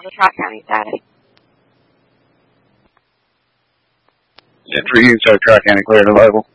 the Tri-County status. Yeah, for you, so Tri-County cleared the level.